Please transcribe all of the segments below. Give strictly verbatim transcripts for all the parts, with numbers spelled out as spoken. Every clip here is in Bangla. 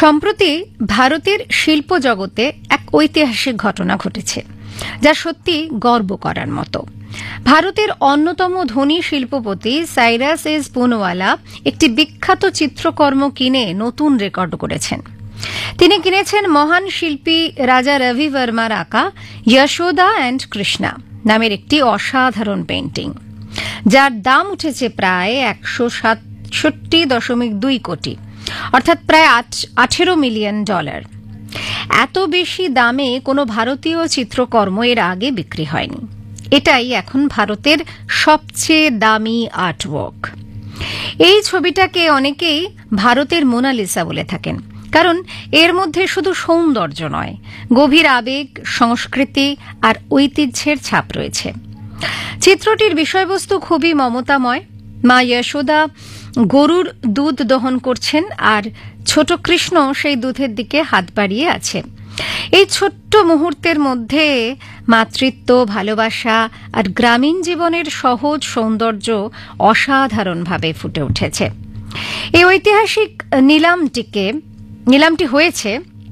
সম্প্রতি ভারতের শিল্প জগতে এক ঐতিহাসিক ঘটনা ঘটেছে, যা সত্যি গর্ব করার মতো। ভারতের অন্যতম ধনী শিল্পপতি সাইরাস এস পুনওয়ালা একটি বিখ্যাত চিত্রকর্ম কিনে নতুন রেকর্ড করেছেন। তিনি কিনেছেন মহান শিল্পী রাজা রবি বর্মার আঁকা যশোদা অ্যান্ড কৃষ্ণা নামের একটি অসাধারণ পেইন্টিং, যার দাম উঠেছে প্রায় একশো সাতষট্টি দশমিক দুই কোটি, অর্থাৎ প্রায় আঠেরো মিলিয়ন ডলার। এত বেশি দামে কোনো ভারতীয় চিত্রকর্ম এর আগে বিক্রি হয়নি। এটাই এখন ভারতের সবচেয়ে দামি আর্টওয়ার্ক। এই ছবিটাকে অনেকেই ভারতের মোনালিসা বলে থাকেন, কারণ এর মধ্যে শুধু সৌন্দর্য নয়, গভীর আবেগ, সংস্কৃতি আর ঐতিহ্যের ছাপ রয়েছে। চিত্রটির বিষয়বস্তু খুবই মমতাময়। মা যশোদা গরুর দুধ দহন করছেন, আর ছোট কৃষ্ণ সেই দুধের দিকে হাত বাড়িয়ে আছে। এই ছোট্ট মুহূর্তের মধ্যে মাতৃত্ব, ভালোবাসা আর গ্রামীণ জীবনের সহজ সৌন্দর্য অসাধারণভাবে ফুটে উঠেছে। এই ঐতিহাসিক নিলামটিকে নিলামটি হয়েছে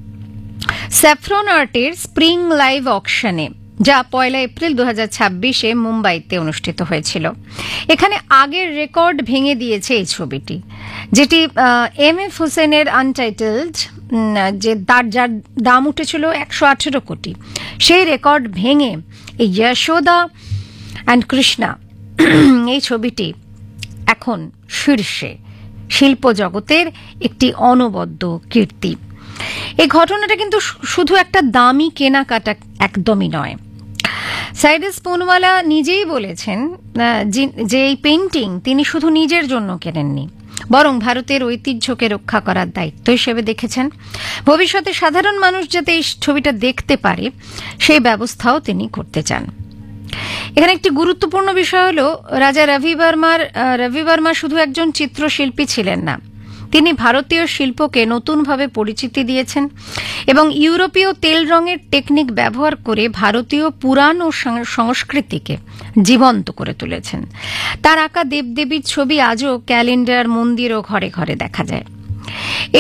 স্যাফরন আর্টের স্প্রিং লাইভ অকশনে, যা পয়লা এপ্রিল দু হাজার ছাব্বিশে মুম্বাইতে অনুষ্ঠিত হয়েছিল। এখানে আগের রেকর্ড ভেঙে দিয়েছে এই ছবিটি, যেটি এম এফ হোসেনের আনটাইটেলড, যে তার যার দাম উঠেছিল একশো আঠেরো কোটি, সেই রেকর্ড ভেঙে এই যশোদা অ্যান্ড কৃষ্ণা এই ছবিটি এখন শীর্ষে, শিল্প জগতের একটি অনবদ্য কীর্তি। এই ঘটনাটা কিন্তু শুধু একটা দামি কেনাকাটা একদমই নয়। সাইরাস পুনওয়ালা নিজেই বলেছেন যে এই পেইন্টিং তিনি শুধু নিজের জন্য কেনেননি, বরং ভারতের ঐতিহ্যকে রক্ষা করার দায়িত্ব হিসেবে দেখেছেন। ভবিষ্যতে সাধারণ মানুষ যাতে এই ছবিটা দেখতে পারে, সেই ব্যবস্থাও তিনি করতে চান। এখানে একটি গুরুত্বপূর্ণ বিষয় হলো, রাজা রবি বর্মার রবি বর্মা শুধু একজন চিত্রশিল্পী ছিলেন না, তিনি ভারতীয় শিল্পকে নতুনভাবে পরিচিতি দিয়েছেন এবং ইউরোপীয় তেল রঙের টেকনিক ব্যবহার করে ভারতীয় পুরাণ ও সংস্কৃতিকে জীবন্ত করে তুলেছেন। তার আঁকা দেবদেবীর ছবি আজও ক্যালেন্ডার, মন্দির ও ঘরে ঘরে দেখা যায়।